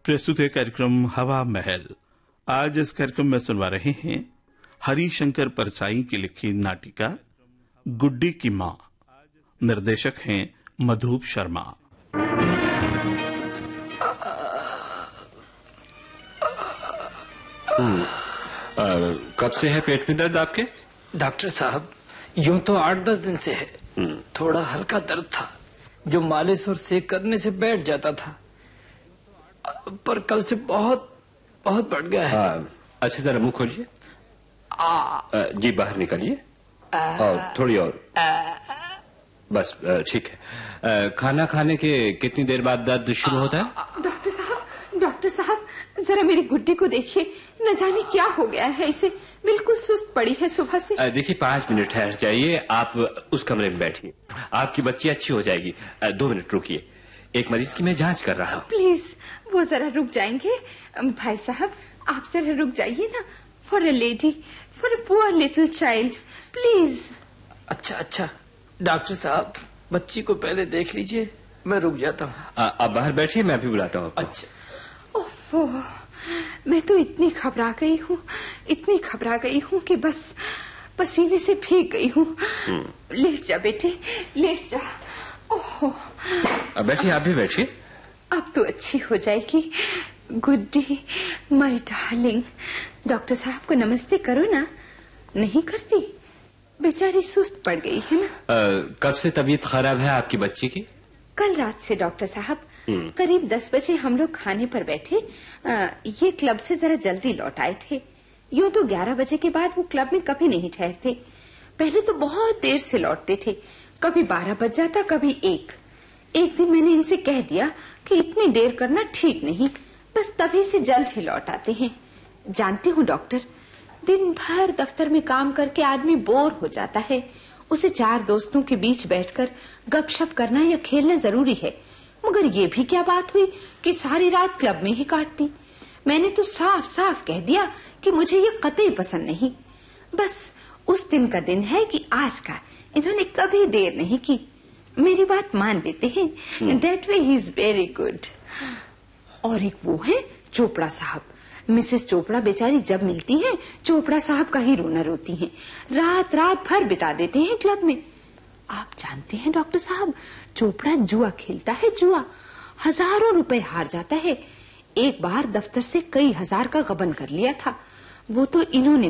प्रस्तुत है कार्यक्रम हवा महल। आज इस कार्यक्रम में सुनवा रहे हैं हरिशंकर परसाई की लिखी नाटिका गुड्डी की माँ। निर्देशक हैं मधुप शर्मा। कब से है पेट में दर्द आपके? डॉक्टर साहब, यूं तो 8-10 दिन से है। थोड़ा हल्का दर्द था जो मालिश और सेक करने से बैठ जाता था, पर कल से बहुत बहुत बढ़ गया है। अच्छा, जरा मुंह खोलिए। जी बाहर निकालिए और थोड़ी और, बस ठीक है। खाना खाने के कितनी देर बाद दर्द शुरू होता है? डॉक्टर साहब, जरा मेरी गुड्डी को देखिए, न जाने क्या हो गया है इसे। बिल्कुल सुस्त पड़ी है सुबह से। देखिए 5 मिनट ठहर जाइए, आप उस कमरे में बैठिए, आपकी बच्ची अच्छी हो जाएगी। 2 मिनट रुकिए, एक मरीज की मैं जांच कर रहा हूँ। प्लीज वो जरा रुक जाएंगे? भाई साहब, आप जरा रुक जाइए ना। For a lady, for a poor little child, please. अच्छा डॉक्टर साहब, बच्ची को पहले देख लीजिए, मैं रुक जाता हूँ। आप बाहर बैठिए, मैं भी बुलाता हूँ। अच्छा। ओफो, मैं तो इतनी घबरा गई हूँ कि बस पसीने से भीग गई हूँ। लेट जा बेटे, लेट जा। ओहो, बैठिए, आप भी बैठिए। अब तो अच्छी हो जाएगी गुड्डी, माय डार्लिंग। डॉक्टर साहब को नमस्ते करो ना। नहीं करती? बेचारी सुस्त पड़ गई है ना। कब से तबीयत खराब है आपकी बच्ची की? कल रात से डॉक्टर साहब। करीब 10 बजे हम लोग खाने पर बैठे। ये क्लब से जरा जल्दी लौट आए थे। यूं तो 11 बजे के बाद वो क्लब में कभी नहीं ठहरते। पहले तो बहुत देर से लौटते थे, कभी 12 बज जाता, कभी 1। एक दिन मैंने इनसे कह दिया कि इतनी देर करना ठीक नहीं, बस तभी से जल्द ही लौट आते हैं। जानते हो डॉक्टर, दिन भर दफ्तर में काम करके आदमी बोर हो जाता है। उसे 4 दोस्तों के बीच बैठकर गपशप करना या खेलना जरूरी है, मगर ये भी क्या बात हुई कि सारी रात क्लब में ही काट दी। मैंने तो साफ साफ कह दिया कि मुझे ये कतई पसंद नहीं। बस उस दिन का दिन है कि आज का इन्होंने कभी देर नहीं की। मेरी बात मान लेते हैं। That way he is very good. और एक वो है चोपड़ा साहब। मिसेस चोपड़ा बेचारी जब मिलती हैं, चोपड़ा साहब का ही रोना रोती हैं। रात भर बिता देते हैं क्लब में। आप जानते हैं डॉक्टर साहब, चोपड़ा जुआ खेलता है, जुआ। हजारों रुपए हार जाता है। एक बार दफ्तर से कई हजार का गबन कर लिया था। वो तो इन्होंने